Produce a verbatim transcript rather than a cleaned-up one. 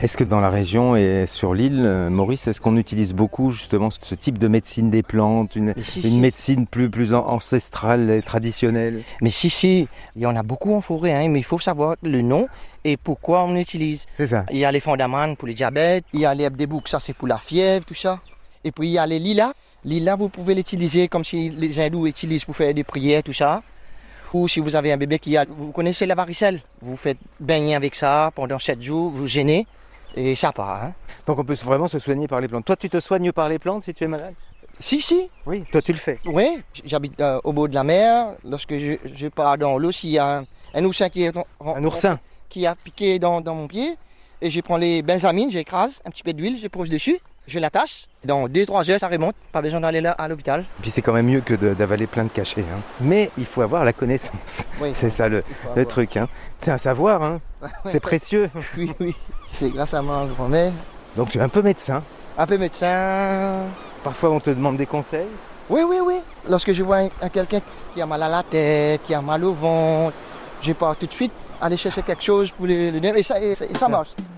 Est-ce que dans la région et sur l'île, euh, Maurice, est-ce qu'on utilise beaucoup justement ce type de médecine des plantes, une, si, une si. médecine plus, plus ancestrale et traditionnelle? Mais si, si, il y en a beaucoup en forêt, hein, mais il faut savoir le nom et pourquoi on l'utilise. C'est ça. Il y a les fondamentaux pour le diabète, il y a les abdéboucs, ça c'est pour la fièvre, tout ça. Et puis il y a les lilas. Lilas, vous pouvez l'utiliser comme si les hindous utilisent pour faire des prières, tout ça. Ou si vous avez un bébé qui a... Vous connaissez la varicelle? Vous faites baigner avec ça pendant sept jours, vous gênez et ça part. Hein. Donc on peut vraiment se soigner par les plantes. Toi, tu te soignes par les plantes si tu es malade? Si, si. Oui, toi tu le fais. Oui, j'habite euh, au bord de la mer. Lorsque je, je pars dans l'eau, s'il y a un, un oursin qui est... Un oursin? Qui a piqué dans, dans mon pied. Et je prends les benzamines, j'écrase, un petit peu d'huile, je pose dessus, je l'attache. Dans deux trois heures, ça remonte. Pas besoin d'aller là à l'hôpital. Puis c'est quand même mieux que de- d'avaler plein de cachets. Hein. Mais il faut avoir la connaissance. Oui, C'est ça le, le truc. Hein. C'est un savoir, hein. C'est précieux. Oui, oui. C'est grâce à ma grand-mère. Donc tu es un peu médecin. Un peu médecin. Parfois on te demande des conseils. Oui, oui, oui. Lorsque je vois un, un quelqu'un qui a mal à la tête, qui a mal au ventre, je pars tout de suite aller chercher quelque chose pour le, le et ça, et ça, et ça marche.